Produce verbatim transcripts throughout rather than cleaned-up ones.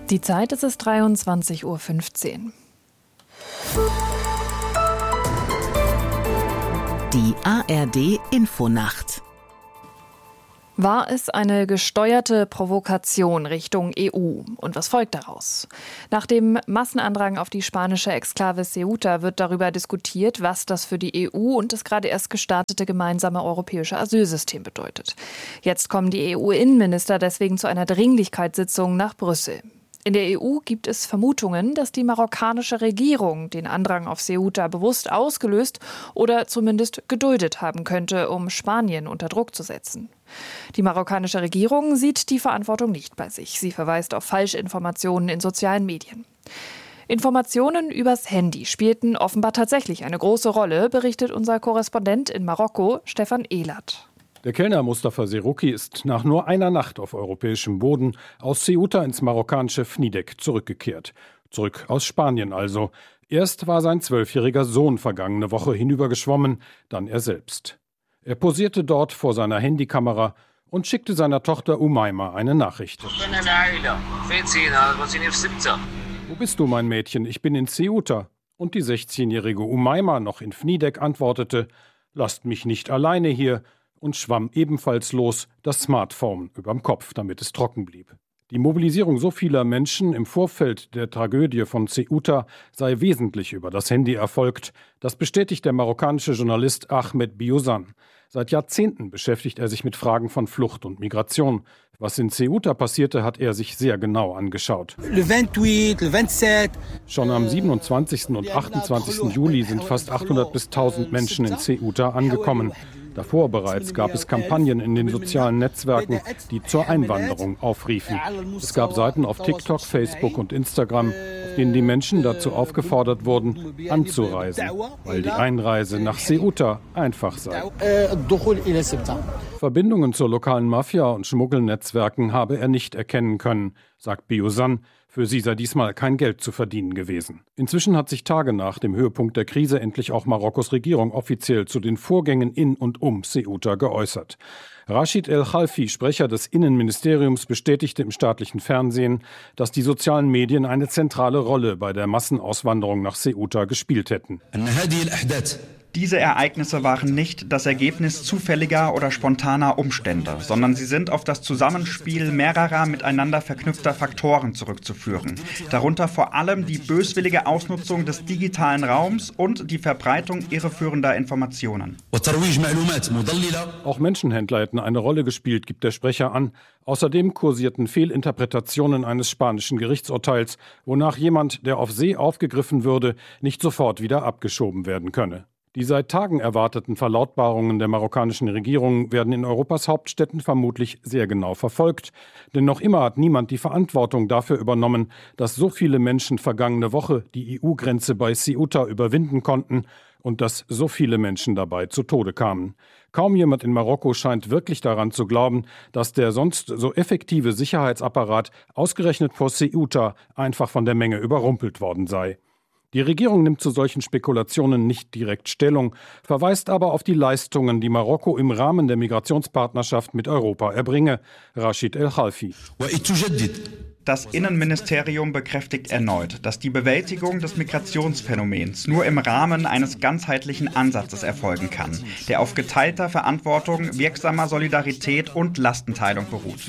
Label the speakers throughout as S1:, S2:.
S1: Die Zeit ist es dreiundzwanzig Uhr fünfzehn.
S2: Die A R D-Infonacht.
S1: War es eine gesteuerte Provokation Richtung E U? Und was folgt daraus? Nach dem Massenandrang auf die spanische Exklave Ceuta wird darüber diskutiert, was das für die E U und das gerade erst gestartete gemeinsame europäische Asylsystem bedeutet. Jetzt kommen die E U-Innenminister deswegen zu einer Dringlichkeitssitzung nach Brüssel. In der E U gibt es Vermutungen, dass die marokkanische Regierung den Andrang auf Ceuta bewusst ausgelöst oder zumindest geduldet haben könnte, um Spanien unter Druck zu setzen. Die marokkanische Regierung sieht die Verantwortung nicht bei sich. Sie verweist auf Falschinformationen in sozialen Medien. Informationen übers Handy spielten offenbar tatsächlich eine große Rolle, berichtet unser Korrespondent in Marokko, Stefan Ehlert.
S3: Der Kellner Mustafa Serouki ist nach nur einer Nacht auf europäischem Boden aus Ceuta ins marokkanische Fnidek zurückgekehrt. Zurück aus Spanien also. Erst war sein zwölfjähriger Sohn vergangene Woche hinübergeschwommen, dann er selbst. Er posierte dort vor seiner Handykamera und schickte seiner Tochter Umaima eine Nachricht. Wo bist du, mein Mädchen? Ich bin in Ceuta. Und die sechzehnjährige Umaima, noch in Fnidek, antwortete: Lasst mich nicht alleine hier, und schwamm ebenfalls los, das Smartphone überm Kopf, damit es trocken blieb. Die Mobilisierung so vieler Menschen im Vorfeld der Tragödie von Ceuta sei wesentlich über das Handy erfolgt. Das bestätigt der marokkanische Journalist Ahmed Biozan. Seit Jahrzehnten beschäftigt er sich mit Fragen von Flucht und Migration. Was in Ceuta passierte, hat er sich sehr genau angeschaut. Schon am siebenundzwanzigsten und achtundzwanzigsten Juli sind fast achthundert bis tausend Menschen in Ceuta angekommen. Davor bereits gab es Kampagnen in den sozialen Netzwerken, die zur Einwanderung aufriefen. Es gab Seiten auf TikTok, Facebook und Instagram, auf denen die Menschen dazu aufgefordert wurden, anzureisen, weil die Einreise nach Ceuta einfach sei. Verbindungen zur lokalen Mafia und Schmuggelnetzwerken habe er nicht erkennen können, sagt Biozan. Für sie sei diesmal kein Geld zu verdienen gewesen. Inzwischen hat sich Tage nach dem Höhepunkt der Krise endlich auch Marokkos Regierung offiziell zu den Vorgängen in und um Ceuta geäußert. Rashid El Khalfi, Sprecher des Innenministeriums, bestätigte im staatlichen Fernsehen, dass die sozialen Medien eine zentrale Rolle bei der Massenauswanderung nach Ceuta gespielt hätten.
S4: Diese Ereignisse waren nicht das Ergebnis zufälliger oder spontaner Umstände, sondern sie sind auf das Zusammenspiel mehrerer miteinander verknüpfter Faktoren zurückzuführen. Darunter vor allem die böswillige Ausnutzung des digitalen Raums und die Verbreitung irreführender Informationen.
S3: Auch Menschenhändler hätten eine Rolle gespielt, gibt der Sprecher an. Außerdem kursierten Fehlinterpretationen eines spanischen Gerichtsurteils, wonach jemand, der auf See aufgegriffen würde, nicht sofort wieder abgeschoben werden könne. Die seit Tagen erwarteten Verlautbarungen der marokkanischen Regierung werden in Europas Hauptstädten vermutlich sehr genau verfolgt. Denn noch immer hat niemand die Verantwortung dafür übernommen, dass so viele Menschen vergangene Woche die E U-Grenze bei Ceuta überwinden konnten und dass so viele Menschen dabei zu Tode kamen. Kaum jemand in Marokko scheint wirklich daran zu glauben, dass der sonst so effektive Sicherheitsapparat ausgerechnet vor Ceuta einfach von der Menge überrumpelt worden sei. Die Regierung nimmt zu solchen Spekulationen nicht direkt Stellung, verweist aber auf die Leistungen, die Marokko im Rahmen der Migrationspartnerschaft mit Europa erbringe. Rashid El Khalfi.
S4: Das Innenministerium bekräftigt erneut, dass die Bewältigung des Migrationsphänomens nur im Rahmen eines ganzheitlichen Ansatzes erfolgen kann, der auf geteilter Verantwortung, wirksamer Solidarität und Lastenteilung beruht.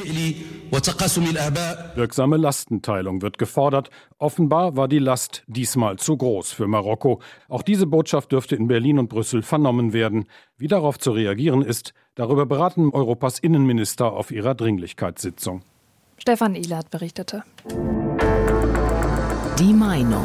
S3: Wirksame Lastenteilung wird gefordert. Offenbar war die Last diesmal zu groß für Marokko. Auch diese Botschaft dürfte in Berlin und Brüssel vernommen werden. Wie darauf zu reagieren ist, darüber beraten Europas Innenminister auf ihrer Dringlichkeitssitzung.
S1: Stefan Ehlert berichtete.
S2: Die Meinung.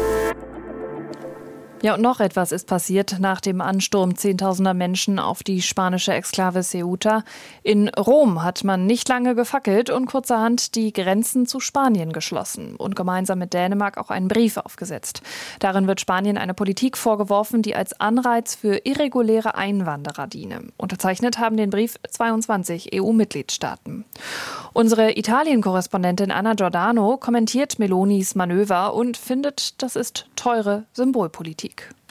S1: Ja, und noch etwas ist passiert nach dem Ansturm zehntausender Menschen auf die spanische Exklave Ceuta. In Rom hat man nicht lange gefackelt und kurzerhand die Grenzen zu Spanien geschlossen und gemeinsam mit Dänemark auch einen Brief aufgesetzt. Darin wird Spanien eine Politik vorgeworfen, die als Anreiz für irreguläre Einwanderer diene. Unterzeichnet haben den Brief zweiundzwanzig E U-Mitgliedstaaten. Unsere Italien-Korrespondentin Anna Giordano kommentiert Melonis Manöver und findet, das ist teure Symbolpolitik.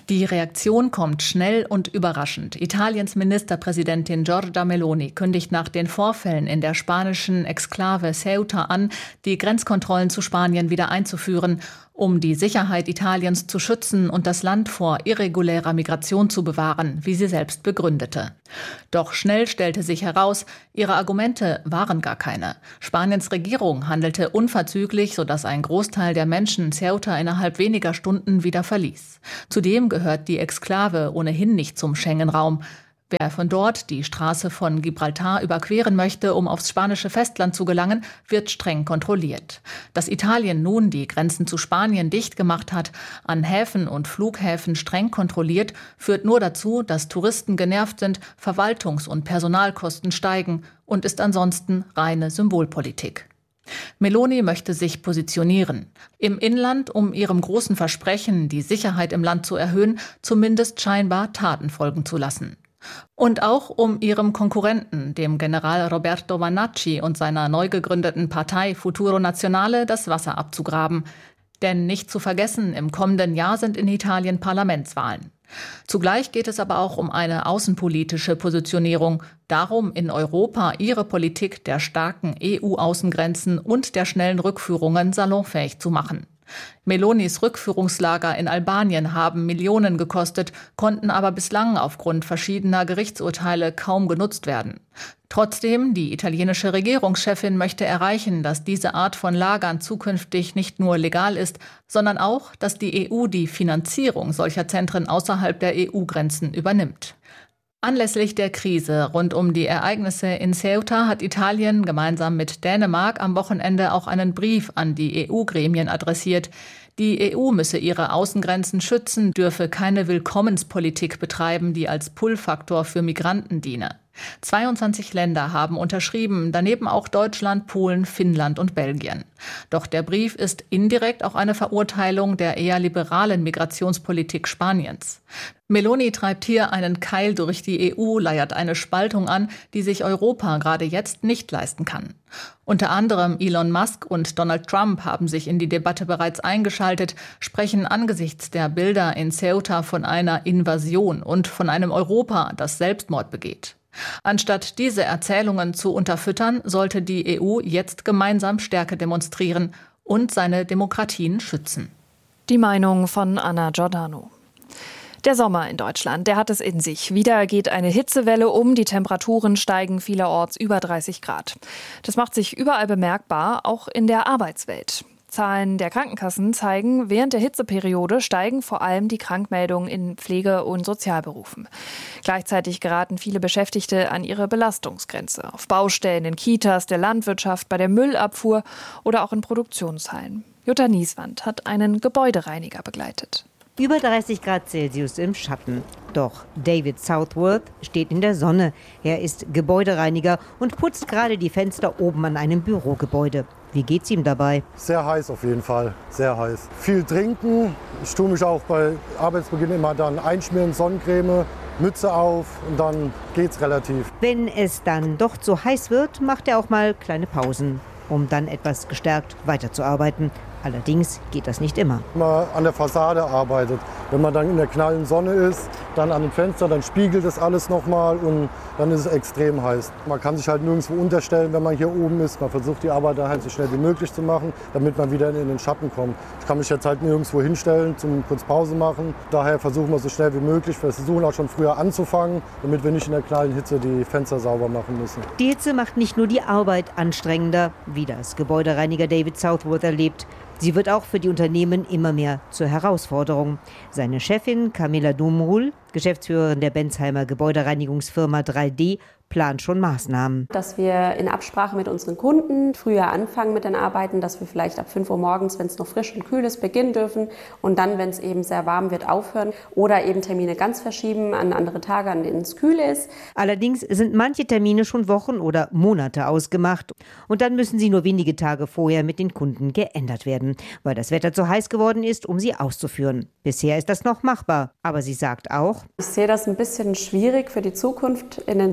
S5: Die Reaktion kommt schnell und überraschend. Italiens Ministerpräsidentin Giorgia Meloni kündigt nach den Vorfällen in der spanischen Exklave Ceuta an, die Grenzkontrollen zu Spanien wieder einzuführen, um die Sicherheit Italiens zu schützen und das Land vor irregulärer Migration zu bewahren, wie sie selbst begründete. Doch schnell stellte sich heraus, ihre Argumente waren gar keine. Spaniens Regierung handelte unverzüglich, sodass ein Großteil der Menschen Ceuta innerhalb weniger Stunden wieder verließ. Zudem gehört die Exklave ohnehin nicht zum Schengen-Raum. Wer von dort die Straße von Gibraltar überqueren möchte, um aufs spanische Festland zu gelangen, wird streng kontrolliert. Dass Italien nun die Grenzen zu Spanien dicht gemacht hat, an Häfen und Flughäfen streng kontrolliert, führt nur dazu, dass Touristen genervt sind, Verwaltungs- und Personalkosten steigen und ist ansonsten reine Symbolpolitik. Meloni möchte sich positionieren. Im Inland, um ihrem großen Versprechen, die Sicherheit im Land zu erhöhen, zumindest scheinbar Taten folgen zu lassen. Und auch um ihrem Konkurrenten, dem General Roberto Vannacci und seiner neu gegründeten Partei Futuro Nazionale, das Wasser abzugraben. Denn nicht zu vergessen, im kommenden Jahr sind in Italien Parlamentswahlen. Zugleich geht es aber auch um eine außenpolitische Positionierung, darum, in Europa ihre Politik der starken E U-Außengrenzen und der schnellen Rückführungen salonfähig zu machen. Melonis Rückführungslager in Albanien haben Millionen gekostet, konnten aber bislang aufgrund verschiedener Gerichtsurteile kaum genutzt werden. Trotzdem, die italienische Regierungschefin möchte erreichen, dass diese Art von Lagern zukünftig nicht nur legal ist, sondern auch, dass die E U die Finanzierung solcher Zentren außerhalb der E U-Grenzen übernimmt. Anlässlich der Krise rund um die Ereignisse in Ceuta hat Italien gemeinsam mit Dänemark am Wochenende auch einen Brief an die E U-Gremien adressiert. Die E U müsse ihre Außengrenzen schützen, dürfe keine Willkommenspolitik betreiben, die als Pull-Faktor für Migranten diene. zweiundzwanzig Länder haben unterschrieben, daneben auch Deutschland, Polen, Finnland und Belgien. Doch der Brief ist indirekt auch eine Verurteilung der eher liberalen Migrationspolitik Spaniens. Meloni treibt hier einen Keil durch die E U, leiert eine Spaltung an, die sich Europa gerade jetzt nicht leisten kann. Unter anderem Elon Musk und Donald Trump haben sich in die Debatte bereits eingeschaltet, sprechen angesichts der Bilder in Ceuta von einer Invasion und von einem Europa, das Selbstmord begeht. Anstatt diese Erzählungen zu unterfüttern, sollte die E U jetzt gemeinsam Stärke demonstrieren und seine Demokratien schützen.
S1: Die Meinung von Anna Giordano. Der Sommer in Deutschland, der hat es in sich. Wieder geht eine Hitzewelle um, die Temperaturen steigen vielerorts über dreißig Grad. Das macht sich überall bemerkbar, auch in der Arbeitswelt. Zahlen der Krankenkassen zeigen, während der Hitzeperiode steigen vor allem die Krankmeldungen in Pflege- und Sozialberufen. Gleichzeitig geraten viele Beschäftigte an ihre Belastungsgrenze. Auf Baustellen, in Kitas, der Landwirtschaft, bei der Müllabfuhr oder auch in Produktionshallen. Jutta Nieswand hat einen Gebäudereiniger begleitet.
S6: Über dreißig Grad Celsius im Schatten. Doch David Southworth steht in der Sonne. Er ist Gebäudereiniger und putzt gerade die Fenster oben an einem Bürogebäude. Wie geht's ihm dabei?
S7: Sehr heiß auf jeden Fall, sehr heiß. Viel trinken. Ich tue mich auch bei Arbeitsbeginn immer dann einschmieren, Sonnencreme, Mütze auf und dann geht's relativ.
S6: Wenn es dann doch zu heiß wird, macht er auch mal kleine Pausen, um dann etwas gestärkt weiterzuarbeiten. Allerdings geht das nicht immer.
S7: Wenn man an der Fassade arbeitet, wenn man dann in der knallen Sonne ist, dann an dem Fenster, dann spiegelt das alles nochmal und dann ist es extrem heiß. Man kann sich halt nirgendwo unterstellen, wenn man hier oben ist. Man versucht die Arbeit dann halt so schnell wie möglich zu machen, damit man wieder in den Schatten kommt. Ich kann mich jetzt halt nirgendwo hinstellen, zum kurz Pause machen. Daher versuchen wir so schnell wie möglich, wir versuchen auch schon früher anzufangen, damit wir nicht in der knallen Hitze die Fenster sauber machen müssen.
S6: Die Hitze macht nicht nur die Arbeit anstrengender, wie das Gebäudereiniger David Southworth erlebt. Sie wird auch für die Unternehmen immer mehr zur Herausforderung. Seine Chefin Camilla Dumrul, Geschäftsführerin der Bensheimer Gebäudereinigungsfirma drei D, plant schon Maßnahmen.
S8: Dass wir in Absprache mit unseren Kunden früher anfangen mit den Arbeiten, dass wir vielleicht ab fünf Uhr morgens, wenn es noch frisch und kühl ist, beginnen dürfen und dann, wenn es eben sehr warm wird, aufhören oder eben Termine ganz verschieben an andere Tage, an denen es kühl ist.
S6: Allerdings sind manche Termine schon Wochen oder Monate ausgemacht und dann müssen sie nur wenige Tage vorher mit den Kunden geändert werden, weil das Wetter zu heiß geworden ist, um sie auszuführen. Bisher ist das noch machbar, aber sie sagt auch:
S8: Ich sehe das ein bisschen schwierig für die Zukunft in den Sommerzeiten.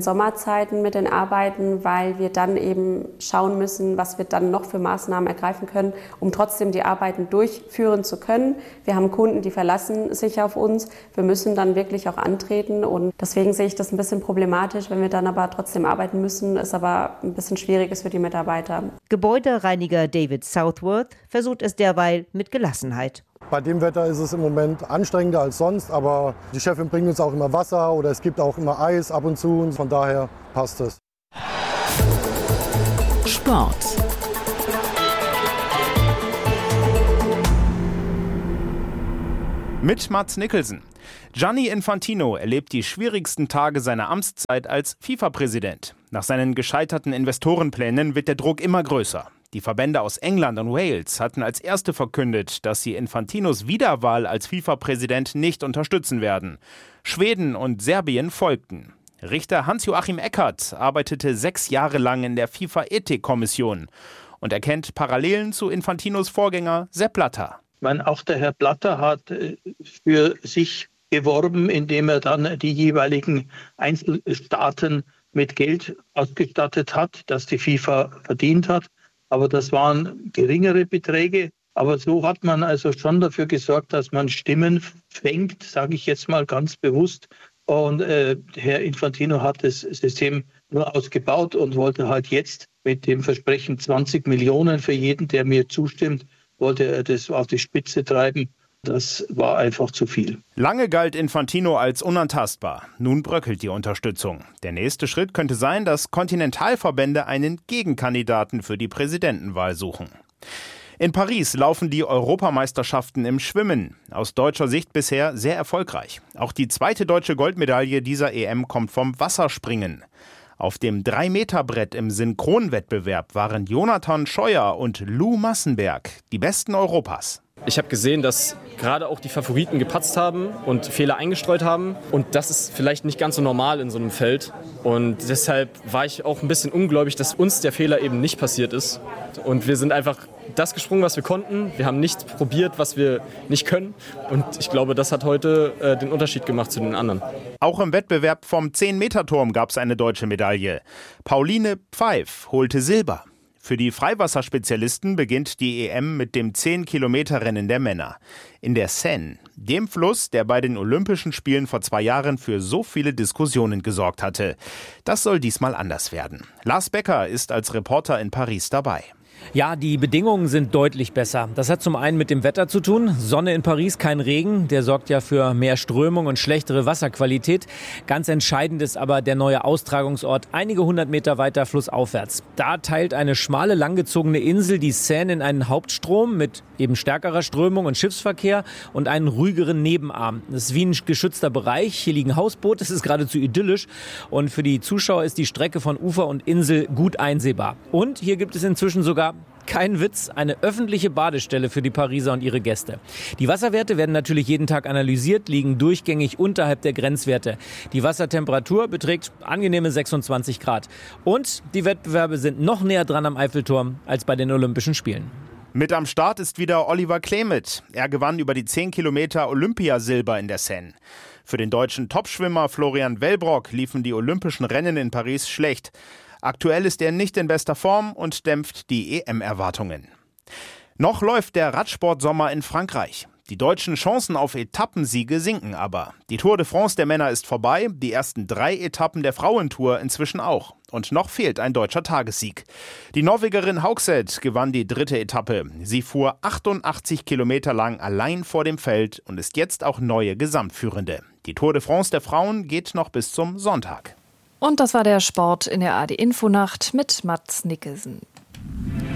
S8: Startzeiten mit den Arbeiten, weil wir dann eben schauen müssen, was wir dann noch für Maßnahmen ergreifen können, um trotzdem die Arbeiten durchführen zu können. Wir haben Kunden, die verlassen sich auf uns. Wir müssen dann wirklich auch antreten und deswegen sehe ich das ein bisschen problematisch, wenn wir dann aber trotzdem arbeiten müssen, ist aber ein bisschen schwierig ist für die Mitarbeiter.
S6: Gebäudereiniger David Southworth versucht es derweil mit Gelassenheit.
S7: Bei dem Wetter ist es im Moment anstrengender als sonst, aber die Chefin bringt uns auch immer Wasser oder es gibt auch immer Eis ab und zu und von daher passt es.
S2: Sport.
S9: Mit Mads Nicholson. Gianni Infantino erlebt die schwierigsten Tage seiner Amtszeit als FIFA-Präsident. Nach seinen gescheiterten Investorenplänen wird der Druck immer größer. Die Verbände aus England und Wales hatten als erste verkündet, dass sie Infantinos Wiederwahl als FIFA-Präsident nicht unterstützen werden. Schweden und Serbien folgten. Richter Hans-Joachim Eckert arbeitete sechs Jahre lang in der FIFA-Ethikkommission und erkennt Parallelen zu Infantinos Vorgänger Sepp Blatter.
S10: Man, auch der Herr Blatter hat für sich geworben, indem er dann die jeweiligen Einzelstaaten mit Geld ausgestattet hat, das die FIFA verdient hat. Aber das waren geringere Beträge. Aber so hat man also schon dafür gesorgt, dass man Stimmen fängt, sage ich jetzt mal ganz bewusst. Und äh, Herr Infantino hat das System nur ausgebaut und wollte halt jetzt mit dem Versprechen zwanzig Millionen für jeden, der mir zustimmt, wollte er das auf die Spitze treiben. Das war einfach zu viel.
S9: Lange galt Infantino als unantastbar. Nun bröckelt die Unterstützung. Der nächste Schritt könnte sein, dass Kontinentalverbände einen Gegenkandidaten für die Präsidentenwahl suchen. In Paris laufen die Europameisterschaften im Schwimmen. Aus deutscher Sicht bisher sehr erfolgreich. Auch die zweite deutsche Goldmedaille dieser E M kommt vom Wasserspringen. Auf dem drei Meter Brett im Synchronwettbewerb waren Jonathan Scheuer und Lou Massenberg die besten Europas.
S11: Ich habe gesehen, dass gerade auch die Favoriten gepatzt haben und Fehler eingestreut haben. Und das ist vielleicht nicht ganz so normal in so einem Feld. Und deshalb war ich auch ein bisschen ungläubig, dass uns der Fehler eben nicht passiert ist. Und wir sind einfach das gesprungen, was wir konnten. Wir haben nichts probiert, was wir nicht können. Und ich glaube, das hat heute äh, den Unterschied gemacht zu den anderen.
S9: Auch im Wettbewerb vom zehn Meter Turm gab es eine deutsche Medaille. Pauline Pfeif holte Silber. Für die Freiwasserspezialisten beginnt die E M mit dem zehn Kilometer Rennen der Männer. In der Seine, dem Fluss, der bei den Olympischen Spielen vor zwei Jahren für so viele Diskussionen gesorgt hatte. Das soll diesmal anders werden. Lars Becker ist als Reporter in Paris dabei.
S12: Ja, die Bedingungen sind deutlich besser. Das hat zum einen mit dem Wetter zu tun. Sonne in Paris, kein Regen. Der sorgt ja für mehr Strömung und schlechtere Wasserqualität. Ganz entscheidend ist aber der neue Austragungsort einige hundert Meter weiter flussaufwärts. Da teilt eine schmale, langgezogene Insel die Seine in einen Hauptstrom mit eben stärkerer Strömung und Schiffsverkehr und einen ruhigeren Nebenarm. Das ist wie ein geschützter Bereich. Hier liegen Hausboote. Es ist geradezu idyllisch. Und für die Zuschauer ist die Strecke von Ufer und Insel gut einsehbar. Und hier gibt es inzwischen sogar, kein Witz, eine öffentliche Badestelle für die Pariser und ihre Gäste. Die Wasserwerte werden natürlich jeden Tag analysiert, liegen durchgängig unterhalb der Grenzwerte. Die Wassertemperatur beträgt angenehme sechsundzwanzig Grad. Und die Wettbewerbe sind noch näher dran am Eiffelturm als bei den Olympischen Spielen.
S9: Mit am Start ist wieder Oliver Klemet. Er gewann über die zehn Kilometer Olympiasilber in der Seine. Für den deutschen Topschwimmer Florian Wellbrock liefen die Olympischen Rennen in Paris schlecht. Aktuell ist er nicht in bester Form und dämpft die E M-Erwartungen. Noch läuft der Radsportsommer in Frankreich. Die deutschen Chancen auf Etappensiege sinken aber. Die Tour de France der Männer ist vorbei, die ersten drei Etappen der Frauentour inzwischen auch. Und noch fehlt ein deutscher Tagessieg. Die Norwegerin Haugseth gewann die dritte Etappe. Sie fuhr achtundachtzig Kilometer lang allein vor dem Feld und ist jetzt auch neue Gesamtführende. Die Tour de France der Frauen geht noch bis zum Sonntag.
S1: Und das war der Sport in der A R D Infonacht mit Mads Nicholson.